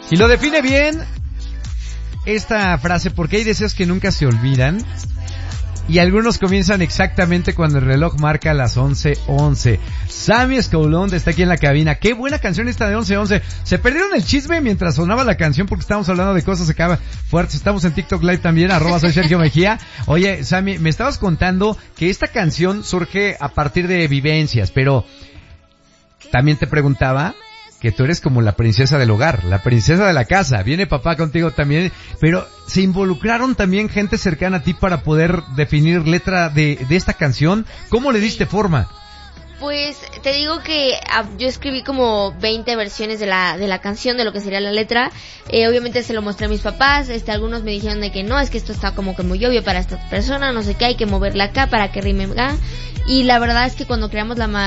Y lo define bien esta frase, porque hay deseos que nunca se olvidan y algunos comienzan exactamente cuando el reloj marca las 11:11. Sammy Escoulón está aquí en la cabina. Qué buena canción esta de 11:11. Se perdieron el chisme mientras sonaba la canción porque estábamos hablando de cosas acá fuertes. Estamos en TikTok Live también, @soy Sergio Mejía. Oye, Sammy, me estabas contando que esta canción surge a partir de vivencias, pero también te preguntaba que tú eres como la princesa del hogar, la princesa de la casa. Viene papá contigo también, pero ¿se involucraron también gente cercana a ti para poder definir letra de esta canción? ¿Cómo le diste forma? Pues te digo que yo escribí como 20 versiones de la canción, de lo que sería la letra. Obviamente se lo mostré a mis papás, algunos me dijeron de que no, es que esto está como que muy obvio para esta persona, no sé qué, hay que moverla acá para que rime acá. Y la verdad es que cuando creamos la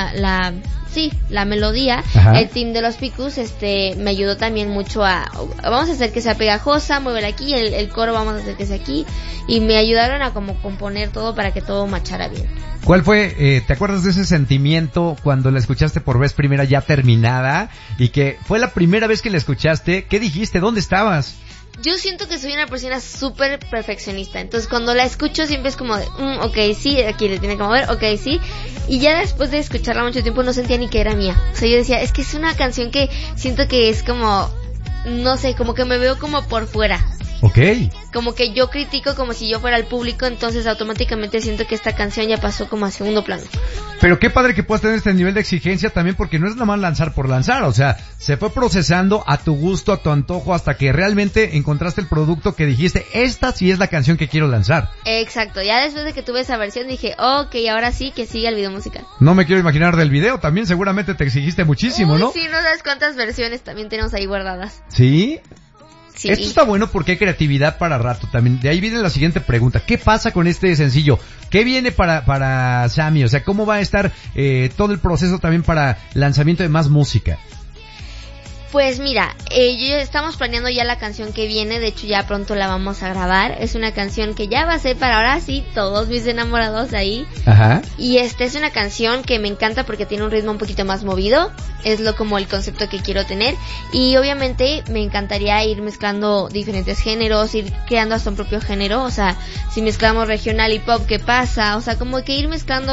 melodía, ajá, el team de los Picus me ayudó también mucho vamos a hacer que sea pegajosa, mover aquí, el coro vamos a hacer que sea aquí, y me ayudaron a como componer todo para que todo machara bien. ¿Cuál fue, te acuerdas de ese sentimiento cuando la escuchaste por vez primera ya terminada y que fue la primera vez que la escuchaste? ¿Qué dijiste? ¿Dónde estabas? Yo siento que soy una persona súper perfeccionista, entonces cuando la escucho siempre es como de, ok, sí, aquí le tiene que mover, ok, sí, y ya después de escucharla mucho tiempo no sentía ni que era mía. O sea, yo decía, es que es una canción que siento que es como, no sé, como que me veo como por fuera. Okay. Como que yo critico como si yo fuera el público, entonces automáticamente siento que esta canción ya pasó como a segundo plano. Pero qué padre que puedas tener este nivel de exigencia también, porque no es nada más lanzar por lanzar, o sea, se fue procesando a tu gusto, a tu antojo, hasta que realmente encontraste el producto que dijiste, esta sí es la canción que quiero lanzar. Exacto, ya después de que tuve esa versión dije, ok, ahora sí que siga el video musical. No me quiero imaginar del video, también seguramente te exigiste muchísimo, ¿no? Sí, no sabes cuántas versiones también tenemos ahí guardadas. ¿Sí? Sí. Esto está bueno porque hay creatividad para rato también. De ahí viene la siguiente pregunta. ¿Qué pasa con este sencillo? ¿Qué viene para Sammy? O sea, ¿cómo va a estar todo el proceso también para lanzamiento de más música? Pues mira, estamos planeando ya la canción que viene, de hecho ya pronto la vamos a grabar. Es una canción que ya va a ser para ahora sí todos mis enamorados ahí. Ajá. Y es una canción que me encanta porque tiene un ritmo un poquito más movido, es como el concepto que quiero tener. Y obviamente me encantaría ir mezclando diferentes géneros, ir creando hasta un propio género, o sea, si mezclamos regional y pop, ¿qué pasa? O sea, como que ir mezclando